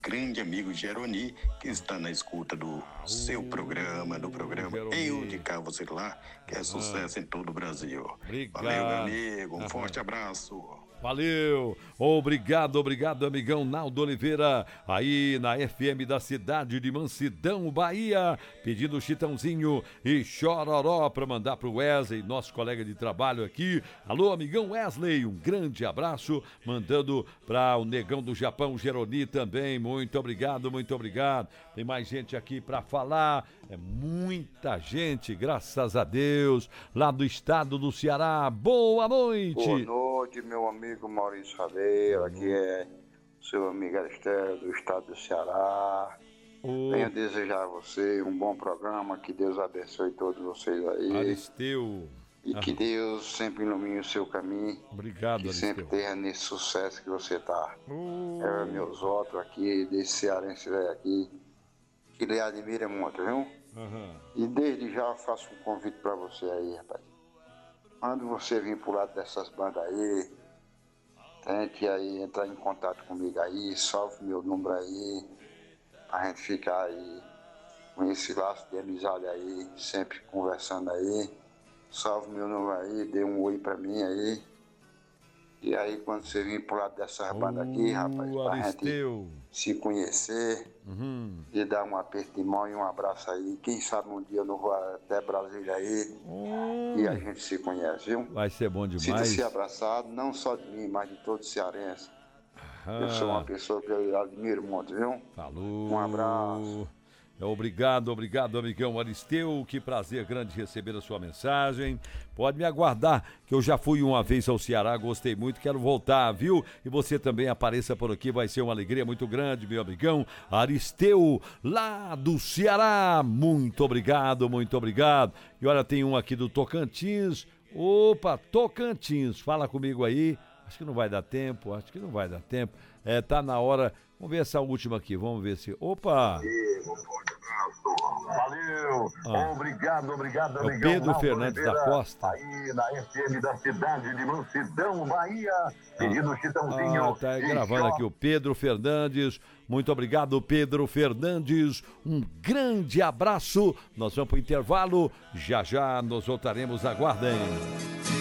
grande amigo Geroni, que está na escuta do seu programa, do programa Eu de Cá, Você Lá, que é sucesso em todo o Brasil. Obrigado. Valeu, meu amigo, um forte abraço. Valeu, obrigado, amigão Naldo Oliveira, aí na FM da cidade de Mansidão, Bahia, pedindo Chitãozinho e Chororó para mandar pro Wesley, nosso colega de trabalho aqui. Alô, amigão Wesley, um grande abraço, mandando para o Negão do Japão, Geroni também, muito obrigado. Tem mais gente aqui para falar, é muita gente, graças a Deus, lá do estado do Ceará. Boa noite. Boa noite, meu amigo Maurício Rabeiro, aqui é seu amigo Aristério do estado do Ceará. Venho desejar a você um bom programa, que Deus abençoe todos vocês aí. Aristeu. E que Deus sempre ilumine o seu caminho. Obrigado, que Aristeu. sempre tenha nesse sucesso que você tá. É meus votos aqui, desse cearense aqui, que lhe admira muito, viu? E desde já eu faço um convite pra você aí, rapaz. Quando você vir pro lado dessas bandas aí, tente aí entrar em contato comigo aí, salve meu número aí, a gente ficar aí com esse laço de amizade aí, sempre conversando aí. Salve meu número aí, dê um oi pra mim aí. E aí quando você vir pro lado dessas bandas aqui, rapaz, pra Aristeu. gente se conhecer, e dar um aperto de mão e um abraço aí. Quem sabe um dia eu não vou até Brasília aí e a gente se conhece, viu? Vai ser bom demais. Sinta-se abraçado, não só de mim, mas de todo cearense. Eu sou uma pessoa que eu admiro muito, viu? Falou. Um abraço. Obrigado, amigão Aristeu, que prazer grande receber a sua mensagem. Pode me aguardar, que eu já fui uma vez ao Ceará, gostei muito, quero voltar, viu? E você também apareça por aqui, vai ser uma alegria muito grande, meu amigão Aristeu, lá do Ceará. Muito obrigado. E olha, tem um aqui do Tocantins. Opa, Tocantins, fala comigo aí. Acho que não vai dar tempo. Tá na hora. Vamos ver essa última aqui, vamos ver se... Opa! Valeu! Obrigado, amigão. É o Pedro Fernandes da Costa. Aí na FM da cidade de Mansidão, Bahia, pedindo Chitãozinho. Tá gravando aqui o Pedro Fernandes. Muito obrigado, Pedro Fernandes. Um grande abraço. Nós vamos pro intervalo. Já nos voltaremos. Aguardem.